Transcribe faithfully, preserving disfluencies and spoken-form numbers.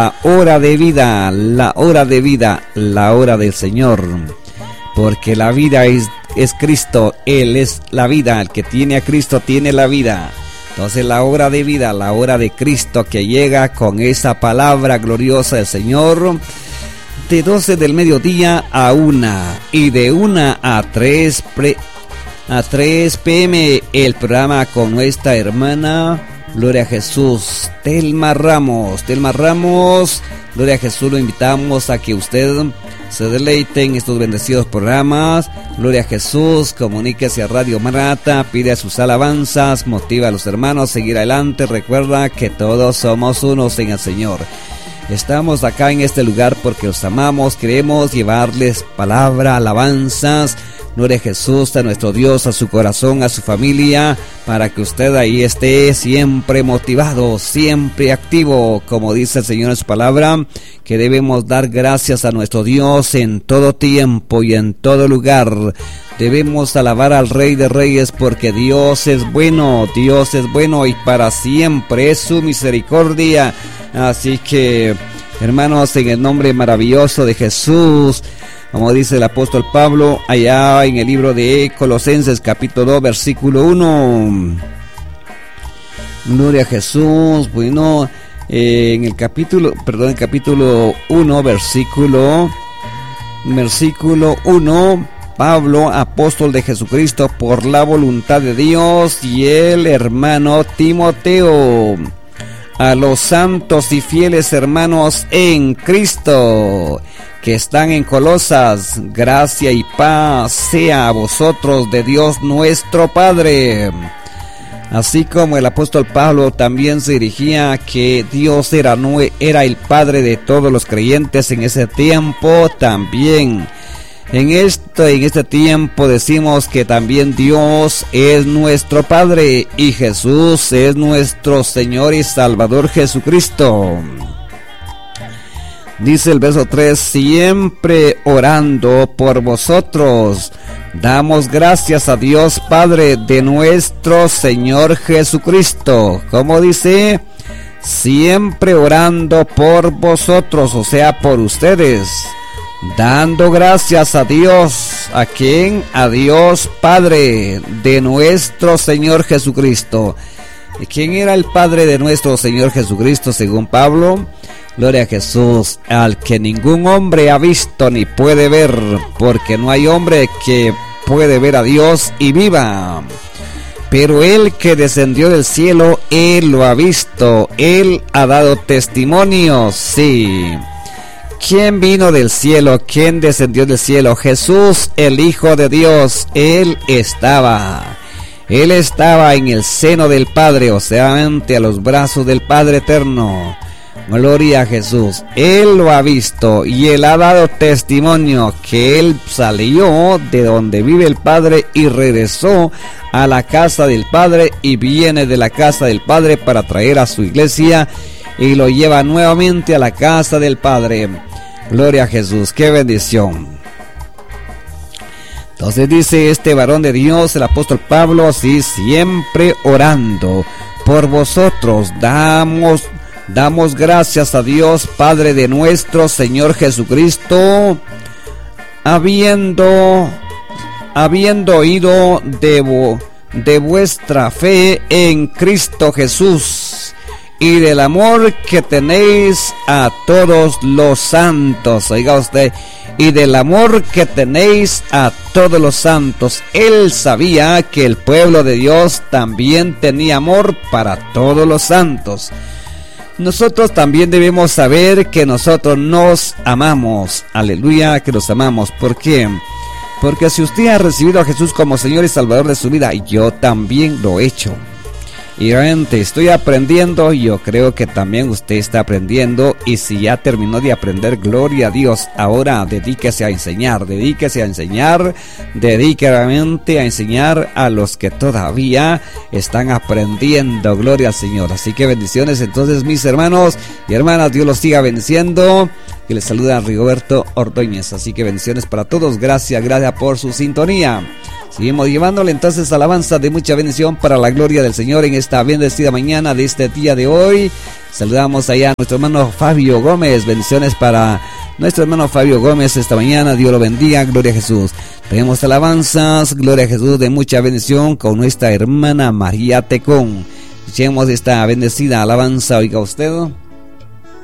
La hora de vida, la hora de vida, la hora del Señor, porque la vida es, es Cristo, Él es la vida, el que tiene a Cristo tiene la vida. Entonces la hora de vida, la hora de Cristo que llega con esa palabra gloriosa del Señor, de doce del mediodía a una y de una a tres pre, a tres pe eme el programa con nuestra hermana Gloria a Jesús, Telma Ramos, Telma Ramos, Gloria a Jesús, lo invitamos a que usted se deleite en estos bendecidos programas. Gloria a Jesús, comuníquese a Radio Maranata, pide sus alabanzas, motiva a los hermanos a seguir adelante. Recuerda que todos somos unos en el Señor. Estamos acá en este lugar porque los amamos, queremos llevarles palabra, alabanzas. Gloria a Jesús, a nuestro Dios, a su corazón, a su familia, para que usted ahí esté siempre motivado, siempre activo, como dice el Señor en su palabra, que debemos dar gracias a nuestro Dios en todo tiempo y en todo lugar. Debemos alabar al Rey de Reyes porque Dios es bueno, Dios es bueno y para siempre es su misericordia. Así que, hermanos, en el nombre maravilloso de Jesús, como dice el apóstol Pablo allá en el libro de Colosenses capítulo dos versículo uno. Gloria a Jesús. Bueno, eh, en el capítulo, perdón, el capítulo uno versículo versículo uno, Pablo, apóstol de Jesucristo por la voluntad de Dios, y el hermano Timoteo, a los santos y fieles hermanos en Cristo que están en Colosas, gracia y paz sea a vosotros de Dios nuestro Padre. Así como el apóstol Pablo también se dirigía que Dios era, era el Padre de todos los creyentes en ese tiempo, también en este, en este tiempo decimos que también Dios es nuestro Padre y Jesús es nuestro Señor y Salvador Jesucristo. Dice el verso tres, siempre orando por vosotros, damos gracias a Dios Padre de nuestro Señor Jesucristo. ¿Cómo dice? Siempre orando por vosotros, o sea, por ustedes, dando gracias a Dios. ¿A quién? A Dios Padre de nuestro Señor Jesucristo. ¿Y quién era el Padre de nuestro Señor Jesucristo según Pablo? Gloria a Jesús, al que ningún hombre ha visto ni puede ver, porque no hay hombre que puede ver a Dios y viva. Pero Él que descendió del cielo, Él lo ha visto, Él ha dado testimonio, sí. ¿Quién vino del cielo? ¿Quién descendió del cielo? Jesús, el Hijo de Dios. Él estaba, Él estaba en el seno del Padre, o sea, ante a los brazos del Padre eterno. Gloria a Jesús. Él lo ha visto y Él ha dado testimonio que Él salió de donde vive el Padre y regresó a la casa del Padre y viene de la casa del Padre para traer a su iglesia y lo lleva nuevamente a la casa del Padre. Gloria a Jesús, qué bendición. Entonces dice este varón de Dios, el apóstol Pablo, así, siempre orando por vosotros, damos Damos gracias a Dios Padre de nuestro Señor Jesucristo, habiendo, habiendo oído de, vo, de vuestra fe en Cristo Jesús y del amor que tenéis a todos los santos. Oiga usted, y del amor que tenéis a todos los santos. Él sabía que el pueblo de Dios también tenía amor para todos los santos. Nosotros también debemos saber que nosotros nos amamos. Aleluya, que nos amamos. ¿Por qué? Porque si usted ha recibido a Jesús como Señor y Salvador de su vida, yo también lo he hecho. Y realmente estoy aprendiendo, yo creo que también usted está aprendiendo. Y si ya terminó de aprender, gloria a Dios. Ahora dedíquese a enseñar, dedíquese a enseñar, dedíquese realmente a enseñar a los que todavía están aprendiendo. Gloria al Señor. Así que bendiciones entonces, mis hermanos y hermanas, Dios los siga bendiciendo. Que les saluda Rigoberto Ordóñez. Así que bendiciones para todos, gracias, gracias por su sintonía. Seguimos llevándole entonces alabanza de mucha bendición para la gloria del Señor en esta bendecida mañana de este día de hoy. Saludamos allá a nuestro hermano Fabio Gómez. Bendiciones para nuestro hermano Fabio Gómez esta mañana. Dios lo bendiga, gloria a Jesús. Tenemos alabanzas, gloria a Jesús, de mucha bendición con nuestra hermana María Tecón. Escuchemos esta bendecida alabanza, oiga usted.